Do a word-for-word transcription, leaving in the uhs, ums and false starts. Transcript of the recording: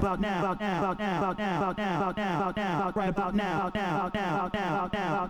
about now, about now, about now, about now, about now, about now, right about now, about now, about now, about now, about now,